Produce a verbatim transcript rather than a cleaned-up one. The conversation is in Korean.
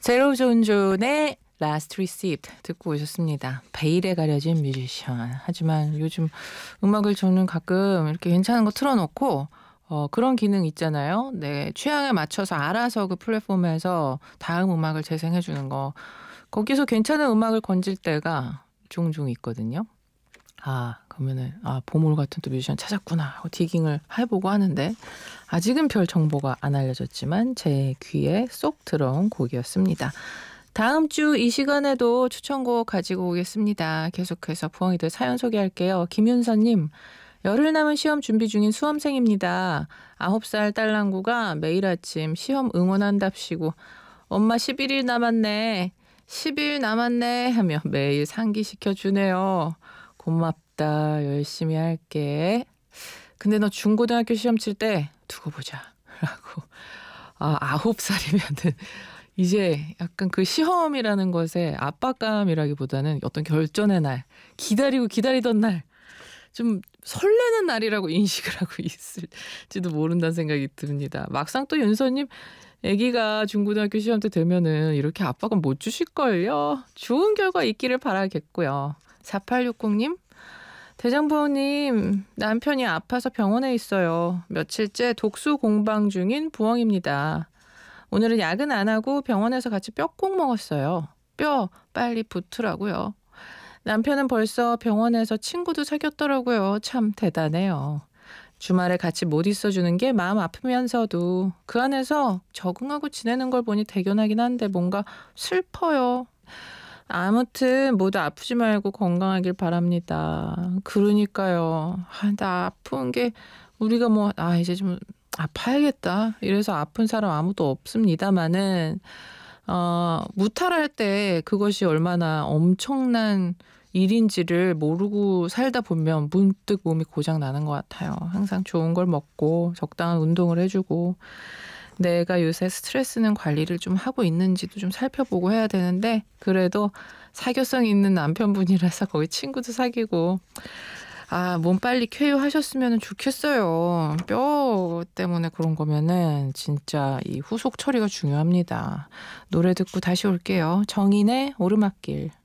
제로 존존의 Last Receipt 듣고 오셨습니다. 베일에 가려진 뮤지션. 하지만 요즘 음악을 저는 가끔 이렇게 괜찮은 거 틀어놓고 어, 그런 기능 있잖아요. 내 취향에 맞춰서 알아서 그 플랫폼에서 다음 음악을 재생해 주는 거. 거기서 괜찮은 음악을 건질 때가 종종 있거든요. 아, 그러면은 아, 보물 같은 또 뮤지션 찾았구나 하고 디깅을 해보고 하는데 아직은 별 정보가 안 알려졌지만 제 귀에 쏙 들어온 곡이었습니다. 다음 주 이 시간에도 추천곡 가지고 오겠습니다. 계속해서 부엉이들 사연 소개할게요. 김윤서님, 열흘 남은 시험 준비 중인 수험생입니다. 아홉 살 딸랑구가 매일 아침 시험 응원한답시고 엄마 십일 일 남았네, 십 일 남았네 하며 매일 상기시켜주네요. 고맙다, 열심히 할게. 근데 너 중고등학교 시험 칠 때 두고 보자 라고. 아, 아홉 살이면은 이제 약간 그 시험이라는 것에 압박감이라기보다는 어떤 결전의 날, 기다리고 기다리던 날, 좀 설레는 날이라고 인식을 하고 있을지도 모른다는 생각이 듭니다. 막상 또 윤서님 아기가 중고등학교 시험 때 되면은 이렇게 압박은 못 주실걸요. 좋은 결과 있기를 바라겠고요. 사팔육공님, 대장부모님, 남편이 아파서 병원에 있어요. 며칠째 독수 공방 중인 부엉입니다. 오늘은 야근 안 하고 병원에서 같이 뼈국 먹었어요. 뼈 빨리 붙으라고요. 남편은 벌써 병원에서 친구도 사귀었더라고요. 참 대단해요. 주말에 같이 못 있어주는 게 마음 아프면서도 그 안에서 적응하고 지내는 걸 보니 대견하긴 한데 뭔가 슬퍼요. 아무튼 모두 아프지 말고 건강하길 바랍니다. 그러니까요. 아, 나 아픈 게 우리가 뭐 아 이제 좀 아파야겠다 이래서 아픈 사람 아무도 없습니다마는 어, 무탈할 때 그것이 얼마나 엄청난 일인지를 모르고 살다 보면 문득 몸이 고장 나는 것 같아요. 항상 좋은 걸 먹고 적당한 운동을 해주고 내가 요새 스트레스는 관리를 좀 하고 있는지도 좀 살펴보고 해야 되는데 그래도 사교성 있는 남편분이라서 거기 친구도 사귀고 아, 몸 빨리 쾌유하셨으면 좋겠어요. 뼈 때문에 그런 거면은 진짜 이 후속 처리가 중요합니다. 노래 듣고 다시 올게요. 정인의 오르막길.